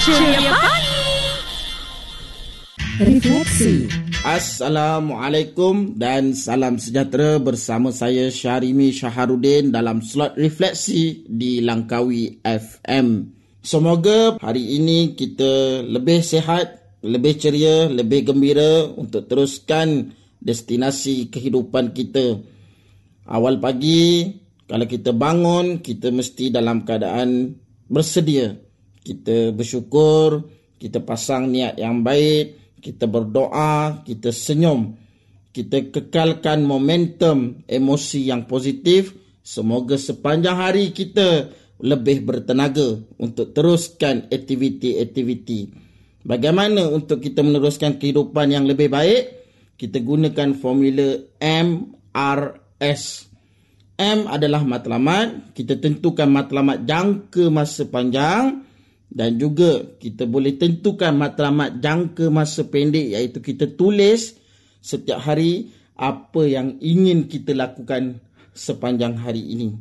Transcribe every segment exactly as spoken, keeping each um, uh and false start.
Ceria Pagi. Refleksi. Assalamualaikum dan salam sejahtera bersama saya Syarimi Syaharudin dalam slot refleksi di Langkawi F M. Semoga hari ini kita lebih sihat, lebih ceria, lebih gembira untuk teruskan destinasi kehidupan kita. Awal pagi, kalau kita bangun, kita mesti dalam keadaan bersedia. Kita bersyukur, kita pasang niat yang baik, kita berdoa, kita senyum. Kita kekalkan momentum emosi yang positif. Semoga sepanjang hari kita lebih bertenaga untuk teruskan aktiviti-aktiviti. Bagaimana untuk kita meneruskan kehidupan yang lebih baik? Kita gunakan formula M R S. M adalah matlamat. Kita tentukan matlamat jangka masa panjang. Dan juga kita boleh tentukan matlamat jangka masa pendek, iaitu kita tulis setiap hari apa yang ingin kita lakukan sepanjang hari ini.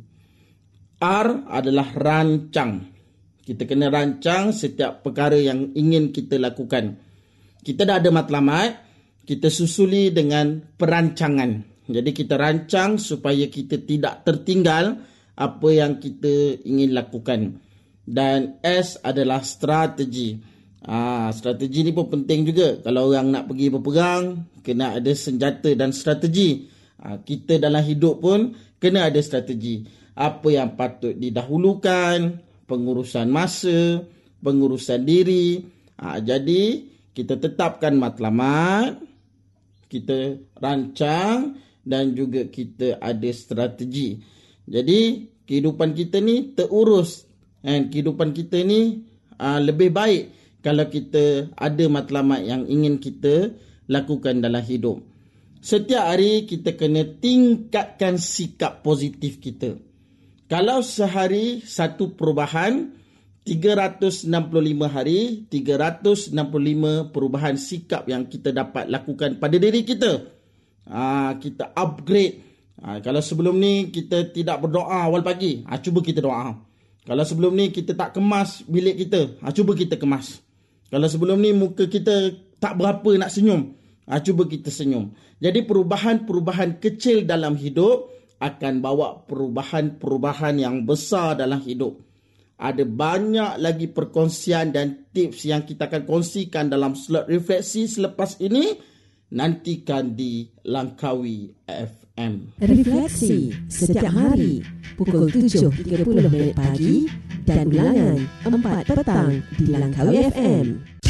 R adalah rancang. Kita kena rancang setiap perkara yang ingin kita lakukan. Kita dah ada matlamat, kita susuli dengan perancangan. Jadi kita rancang supaya kita tidak tertinggal apa yang kita ingin lakukan. Dan S adalah strategi. Ah, strategi ni pun penting juga. Kalau orang nak pergi berperang, kena ada senjata dan strategi. Ah, kita dalam hidup pun kena ada strategi. Apa yang patut didahulukan, pengurusan masa, pengurusan diri. Ah, jadi kita tetapkan matlamat, kita rancang dan juga kita ada strategi. Jadi kehidupan kita ni terurus. Dan kehidupan kita ni uh, lebih baik kalau kita ada matlamat yang ingin kita lakukan dalam hidup. Setiap hari kita kena tingkatkan sikap positif kita. Kalau sehari satu perubahan, tiga ratus enam puluh lima hari, tiga ratus enam puluh lima perubahan sikap yang kita dapat lakukan pada diri kita. Uh, kita upgrade. Uh, kalau sebelum ni kita tidak berdoa awal pagi, uh, cuba kita doa. Kalau sebelum ni kita tak kemas bilik kita, ha, cuba kita kemas. Kalau sebelum ni muka kita tak berapa nak senyum, ha, cuba kita senyum. Jadi perubahan-perubahan kecil dalam hidup akan bawa perubahan-perubahan yang besar dalam hidup. Ada banyak lagi perkongsian dan tips yang kita akan kongsikan dalam slot refleksi selepas ini. Nantikan di Langkawi F M. Refleksi setiap hari pukul tujuh tiga puluh minit pagi dan ulangan empat petang di Langkawi F M.